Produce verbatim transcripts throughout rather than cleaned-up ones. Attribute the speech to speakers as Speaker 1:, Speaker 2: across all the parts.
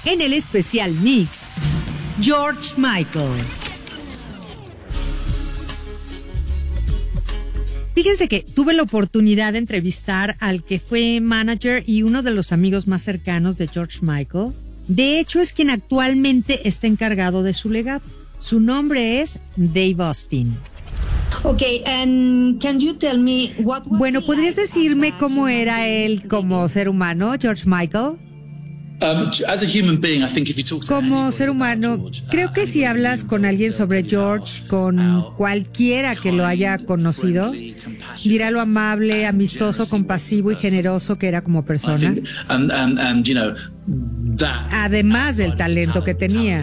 Speaker 1: en el especial mix, George Michael. Fíjense que tuve la oportunidad de entrevistar al que fue manager y uno de los amigos más cercanos de George Michael. De hecho, es quien actualmente está encargado de su legado. Su nombre es Dave Austin.
Speaker 2: Okay, and can you tell me what was
Speaker 1: Bueno,
Speaker 2: he
Speaker 1: ¿podrías
Speaker 2: like
Speaker 1: decirme
Speaker 2: as a
Speaker 1: cómo
Speaker 2: human
Speaker 1: era
Speaker 2: being?
Speaker 1: él como ser humano, George Michael?
Speaker 3: Um, as a human being, I think if you talk to
Speaker 1: Como
Speaker 3: anybody
Speaker 1: ser
Speaker 3: about
Speaker 1: humano,
Speaker 3: George, uh,
Speaker 1: creo que si
Speaker 3: anybody
Speaker 1: hablas
Speaker 3: who
Speaker 1: con alguien
Speaker 3: they'll
Speaker 1: sobre
Speaker 3: tell you how-
Speaker 1: George, con
Speaker 3: how
Speaker 1: cualquiera que lo haya
Speaker 3: kind,
Speaker 1: conocido,
Speaker 3: friendly, compassionate,
Speaker 1: dirá lo amable,
Speaker 3: and
Speaker 1: amistoso,
Speaker 3: generous
Speaker 1: compasivo y
Speaker 3: person.
Speaker 1: generoso que era como
Speaker 3: I
Speaker 1: persona.
Speaker 3: think, and, and, and, you know, that,
Speaker 1: Además del talento que tenía.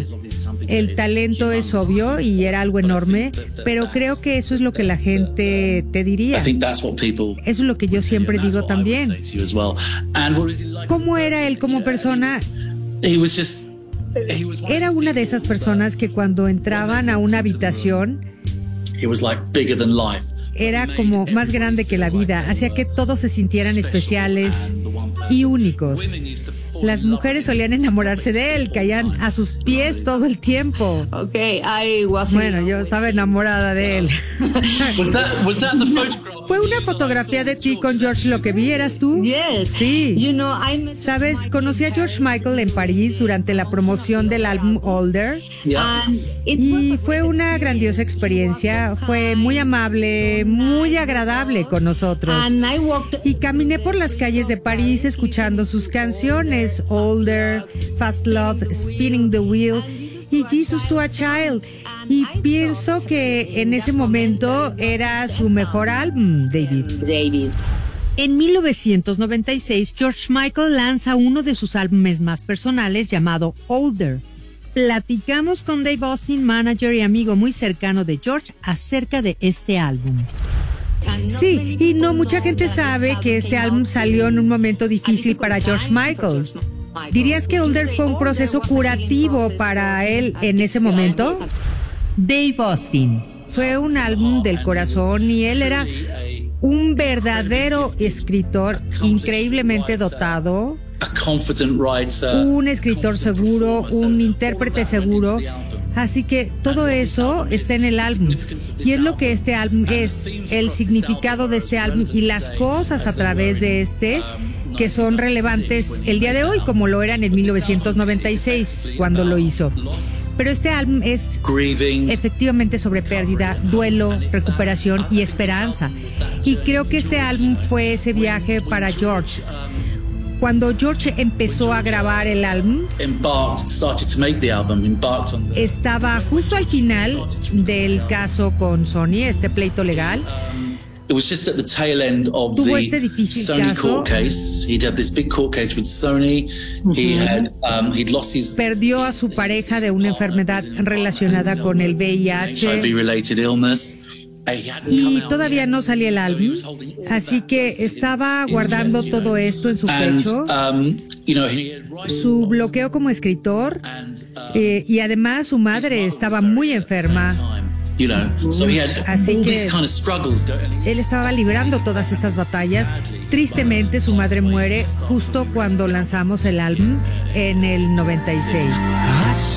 Speaker 1: El talento es obvio y era algo enorme, pero creo que eso es lo que la gente te
Speaker 3: I
Speaker 1: diría.
Speaker 3: think that's what people
Speaker 1: Eso es lo que yo siempre
Speaker 3: and that's
Speaker 1: digo
Speaker 3: what I would
Speaker 1: también.
Speaker 3: say to you as well. And what was he like?
Speaker 1: ¿Cómo era él como persona?
Speaker 3: He was just he was one of
Speaker 1: Era
Speaker 3: these
Speaker 1: una de
Speaker 3: people
Speaker 1: esas
Speaker 3: that-
Speaker 1: personas que cuando entraban a una habitación
Speaker 3: He was like bigger than life.
Speaker 1: era como más grande que la vida, hacía que todos se sintieran especiales y únicos. Las mujeres solían enamorarse de él, caían a sus pies todo el tiempo.
Speaker 2: Okay, I was in
Speaker 1: Bueno,
Speaker 2: love
Speaker 1: yo
Speaker 2: with
Speaker 1: estaba enamorada de él.
Speaker 3: Was that was that the photograph?
Speaker 1: ¿Fue una fotografía de ti con George lo que vi? ¿Eras tú?
Speaker 2: Yes.
Speaker 1: Sí.
Speaker 2: You know, I met
Speaker 1: Sabes,
Speaker 2: Michael
Speaker 1: conocí a
Speaker 2: in
Speaker 1: George
Speaker 2: Paris.
Speaker 1: Michael en París durante la promoción del álbum Older
Speaker 2: And it
Speaker 1: y
Speaker 2: was a
Speaker 1: fue
Speaker 2: great
Speaker 1: una grandiosa experiencia. Fue muy amable, muy agradable con nosotros.
Speaker 2: And I walked
Speaker 1: Y caminé por las calles de París escuchando sus canciones, Older, Fast Love, Spinning the Wheel y Jesus to a Child. Y pienso que en ese momento era su mejor álbum, David.
Speaker 2: David.
Speaker 1: En mil novecientos noventa y seis, George Michael lanza uno de sus álbumes más personales llamado Older. Platicamos con Dave Austin, manager y amigo muy cercano de George, acerca de este álbum. Sí, y no mucha gente sabe que este álbum salió en un momento difícil para George Michael. ¿Dirías que Older fue un proceso curativo para él en ese momento? Dave Austin. Fue un álbum del corazón y él era un verdadero escritor increíblemente dotado,
Speaker 3: A confident writer.
Speaker 1: un escritor seguro, un intérprete seguro. Así que todo eso está en el álbum. Y es lo que este álbum es, el significado de este álbum y las cosas a través de este que son relevantes el día de hoy, como lo eran en mil novecientos noventa y seis, cuando lo hizo. Pero este álbum es
Speaker 3: Grieving.
Speaker 1: efectivamente sobre pérdida, duelo, recuperación y esperanza. Y creo que este álbum fue ese viaje para George. Cuando George empezó a grabar el álbum,
Speaker 3: Embarked, started to make the album, embarked on the
Speaker 1: estaba justo al final del caso con Sony, este pleito legal.
Speaker 3: It was just at the tail end of
Speaker 1: Tuvo
Speaker 3: the
Speaker 1: este difícil
Speaker 3: Sony
Speaker 1: caso.
Speaker 3: court case. He'd had this big court case with Sony. He had um, he'd lost his
Speaker 1: Perdió a su pareja de una enfermedad relacionada con el V I
Speaker 3: H I
Speaker 1: H
Speaker 3: V-related illness. He hadn't come
Speaker 1: y
Speaker 3: out
Speaker 1: todavía
Speaker 3: yet,
Speaker 1: no salía el
Speaker 3: so he
Speaker 1: álbum,
Speaker 3: was holding all
Speaker 1: así
Speaker 3: that
Speaker 1: que
Speaker 3: in his-
Speaker 1: estaba
Speaker 3: his
Speaker 1: guardando
Speaker 3: chest, you
Speaker 1: todo
Speaker 3: know.
Speaker 1: esto en su
Speaker 3: And,
Speaker 1: pecho.
Speaker 3: um, you know, he had writing
Speaker 1: Su bloqueo como escritor
Speaker 3: and, um,
Speaker 1: eh, y además su madre estaba muy enferma.
Speaker 3: You know, so he had
Speaker 1: Así
Speaker 3: all
Speaker 1: que
Speaker 3: these kind of struggles going.
Speaker 1: Él estaba librando todas estas batallas. Tristemente, su madre muere justo cuando lanzamos el álbum en el noventa y seis.